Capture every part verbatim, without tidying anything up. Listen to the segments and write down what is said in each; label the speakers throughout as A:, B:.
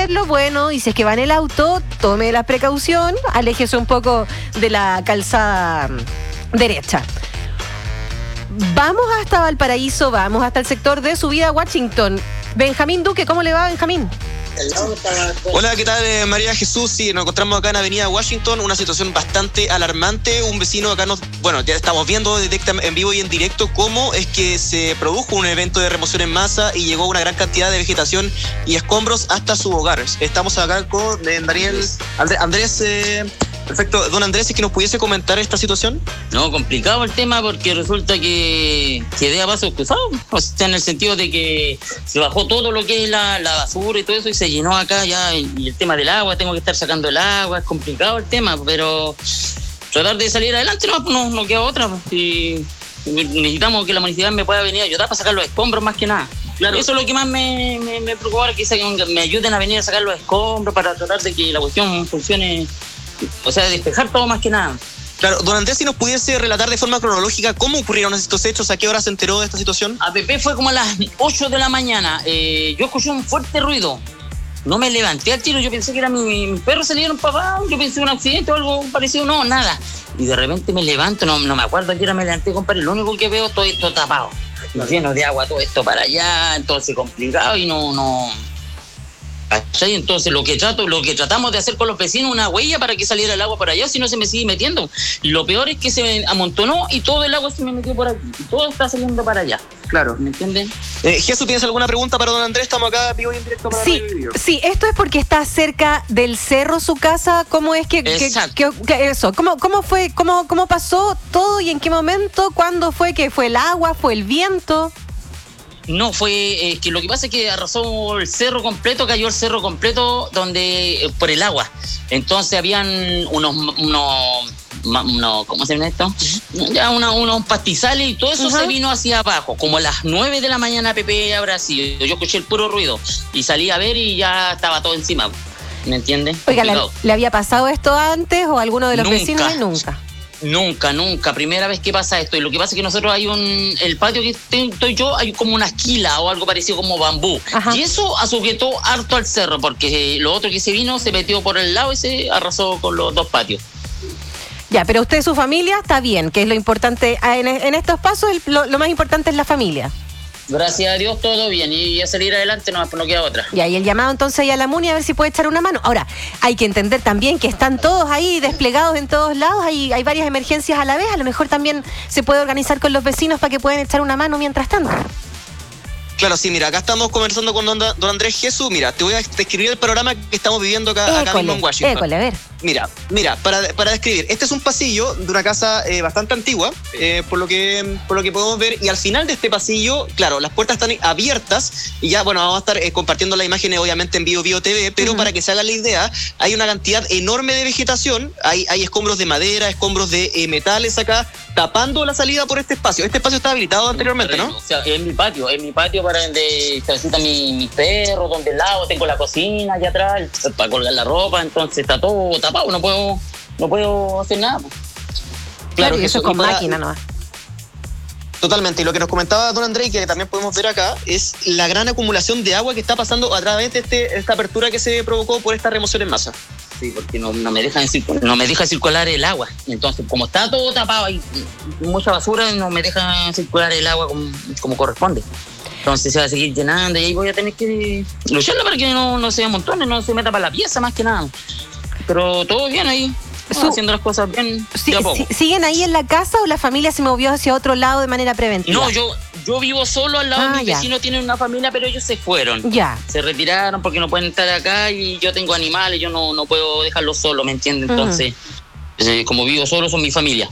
A: hacerlo, bueno, y si es que va en el auto, tome la precaución, aléjese un poco de la calzada derecha. Vamos hasta Valparaíso, vamos hasta el sector de Subida a Washington. Benjamín Duque, ¿cómo le va, Benjamín?
B: Hola, ¿qué tal, eh, María Jesús? Sí, nos encontramos acá en Avenida Washington, una situación bastante alarmante. Un vecino acá nos, bueno, ya estamos viendo directa, en vivo y en directo cómo es que se produjo un evento de remoción en masa y llegó una gran cantidad de vegetación y escombros hasta su hogar. Estamos acá con eh, Daniel, Andrés, Andrés eh, perfecto. Don Andrés, ¿es que nos pudiese comentar esta situación?
C: No, complicado el tema porque resulta que quedé a paso cruzado, o sea, en el sentido de que se bajó todo lo que es la, la basura y todo eso y se llenó acá ya, y el tema del agua, tengo que estar sacando el agua, es complicado el tema, pero tratar de salir adelante no, no, no queda otra, y necesitamos que la municipalidad me pueda venir a ayudar para sacar los escombros más que nada. Claro. Eso es lo que más me, me, me preocupa, que me ayuden a venir a sacar los escombros para tratar de que la cuestión funcione, o sea, despejar todo más que nada.
B: Claro, don Andrés, si nos pudiese relatar de forma cronológica cómo ocurrieron estos hechos, ¿a qué hora se enteró de esta situación?
C: A Pepe fue como a las ocho de la mañana, eh, yo escuché un fuerte ruido, no me levanté al tiro, yo pensé que era mi, mis perros salieron papá, yo pensé un accidente o algo parecido, no, nada. Y de repente me levanto, no, no me acuerdo a qué hora me levanté, compadre, lo único que veo todo esto tapado, lleno de agua, todo esto para allá, entonces complicado y no, no... ¿Cachai? Entonces lo que trato, lo que tratamos de hacer con los vecinos, una huella para que saliera el agua por allá, si no se me sigue metiendo. Y lo peor es que se me amontonó y todo el agua se me metió por aquí. Y todo está saliendo para allá.
B: Claro.
C: ¿Me entienden?
B: Eh, Jesús, ¿tienes alguna pregunta para don Andrés? Estamos acá vivo y en directo para
A: Sí, sí, esto es porque está cerca del cerro su casa. ¿Cómo es que, que, que, que eso? ¿Cómo, cómo fue? Cómo, ¿Cómo pasó todo y en qué momento? ¿Cuándo fue que fue el agua? ¿Fue el viento?
C: No, fue eh, que lo que pasa es que arrasó el cerro completo, cayó el cerro completo donde eh, por el agua. Entonces habían unos, unos, unos ¿cómo se llama esto? Ya una, unos pastizales y todo eso uh-huh. se vino hacia abajo. Como a las nueve de la mañana, Pepe, habrá sido. Yo escuché el puro ruido y salí a ver y ya estaba todo encima. ¿Me entiendes?
A: Oiga, ¿le, ¿le había pasado esto antes o a alguno de los
C: nunca.
A: vecinos? Nunca.
C: Nunca, nunca, primera vez que pasa esto. Y lo que pasa es que nosotros hay un, el patio que estoy yo, hay como una esquila o algo parecido como bambú. Ajá. Y eso sujetó harto al cerro, porque lo otro que se vino se metió por el lado y se arrasó con los dos patios.
A: Ya, pero usted y su familia está bien, que es lo importante. En, en estos pasos el, lo, lo más importante es la familia.
C: Gracias a Dios todo bien y a salir adelante no, no queda otra.
A: Ya, y el llamado entonces ahí a la MUNI a ver si puede echar una mano. Ahora, hay que entender también que están todos ahí desplegados en todos lados, hay, hay varias emergencias a la vez, a lo mejor también se puede organizar con los vecinos para que puedan echar una mano mientras tanto.
B: Claro, sí, mira, acá estamos conversando con don, don Andrés Jesús. Mira, te voy a describir el panorama que estamos viviendo acá,
A: école,
B: acá mismo en Washington.
A: École, a ver.
B: Mira, mira, para, para describir, este es un pasillo de una casa eh, bastante antigua, eh, por lo que por lo que podemos ver, y al final de este pasillo, claro, las puertas están abiertas, y ya, bueno, vamos a estar eh, compartiendo las imágenes, obviamente, en Bio Bio T V, pero uh-huh. para que se hagan la idea, hay una cantidad enorme de vegetación, hay, hay escombros de madera, escombros de eh, metales acá, tapando la salida por este espacio. Este espacio estaba habilitado anteriormente, ¿no?
C: O sea, es mi patio, es mi patio para donde transitan mis mi perros, donde el lado, tengo la cocina allá atrás, para colgar la ropa, entonces está todo tapado, no puedo, no puedo hacer nada.
A: Claro, claro y eso, eso es con para, máquina, ¿no?
B: Totalmente, y lo que nos comentaba don Andrés, que también podemos ver acá, es la gran acumulación de agua que está pasando a través de este, esta apertura que se provocó por esta remoción en masa.
C: Sí, porque no, no me dejan circular, no me deja circular el agua. Entonces, como está todo tapado, hay mucha basura, no me deja circular el agua como, como corresponde. Entonces se va a seguir llenando y ahí voy a tener que lucharla para que no, no se amontone, no se meta para la pieza más que nada. Pero todo bien ahí, Su, haciendo las cosas bien.
A: Sí, a poco. ¿Siguen ahí en la casa o la familia se movió hacia otro lado de manera preventiva?
C: No, yo yo vivo solo al lado, ah, mis ya. vecinos tienen una familia, pero ellos se fueron.
A: Ya.
C: Se retiraron porque no pueden estar acá y yo tengo animales, yo no, no puedo dejarlos solos, ¿me entiendes? Entonces, uh-huh. eh, como vivo solo, son mi familia.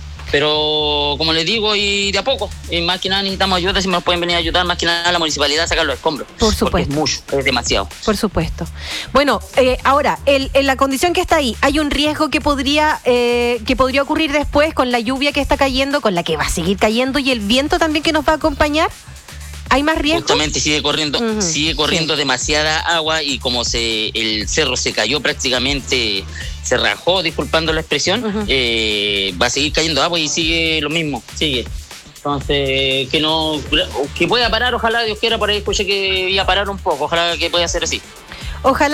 C: Pero, como les digo, y de a poco, y más que nada necesitamos ayuda, si nos pueden venir a ayudar, más que nada a la municipalidad a sacar los escombros.
A: Por supuesto.
C: Porque es mucho, es demasiado.
A: Por supuesto. Bueno, eh, ahora, el, en la condición que está ahí, ¿hay un riesgo que podría, eh, que podría ocurrir después con la lluvia que está cayendo, con la que va a seguir cayendo y el viento también que nos va a acompañar? ¿Hay más riesgo?
C: Justamente sigue corriendo, uh-huh. sigue corriendo sí. demasiada agua y como se el cerro se cayó prácticamente, se rajó, disculpando la expresión, uh-huh. eh, va a seguir cayendo agua y sigue lo mismo, sigue. Entonces, que no, que pueda parar, ojalá Dios quiera, por ahí escuché que iba a parar un poco, ojalá que pueda ser así.
A: Ojalá.